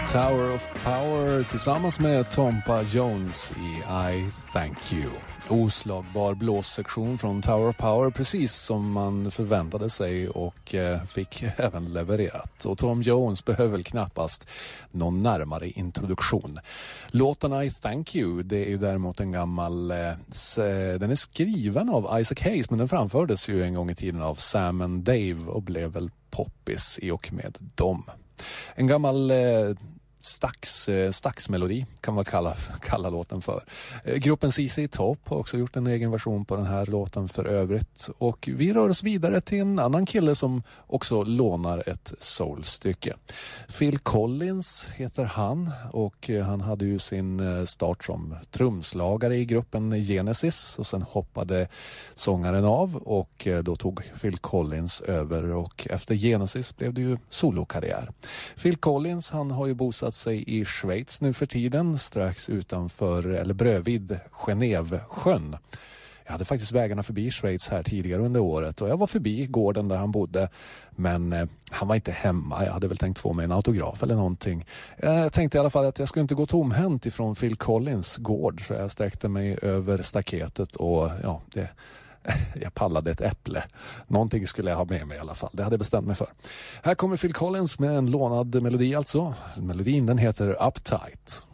Tower of Power tillsammans med Tompa Jones i I Thank You. Oslagbar blåssektion från Tower of Power, precis som man förväntade sig och fick även levererat. Och Tom Jones behöver väl knappast någon närmare introduktion. Låten I Thank You, det är ju däremot en gammal... den är skriven av Isaac Hayes, men den framfördes ju en gång i tiden av Sam and Dave och blev väl poppis i och med dem. En gammal... Staxmelodi kan man kalla låten för. Gruppen CC Top har också gjort en egen version på den här låten för övrigt. Och vi rör oss vidare till en annan kille som också lånar ett soulstycke. Phil Collins heter han, och han hade ju sin start som trumslagare i gruppen Genesis, och sen hoppade sångaren av och då tog Phil Collins över, och efter Genesis blev det ju solokarriär. Phil Collins, han har ju bosatt sig i Schweiz nu för tiden, strax utanför eller bredvid Genèvesjön. Jag hade faktiskt vägarna förbi Schweiz här tidigare under året och jag var förbi gården där han bodde, men han var inte hemma. Jag hade väl tänkt få mig en autograf eller någonting. Jag tänkte i alla fall att jag skulle inte gå tomhänt ifrån Phil Collins gård, så jag sträckte mig över staketet och jag pallade ett äpple. Någonting skulle jag ha med mig i alla fall. Det hade jag bestämt mig för. Här kommer Phil Collins med en lånad melodi alltså. Melodin, den heter Uptight.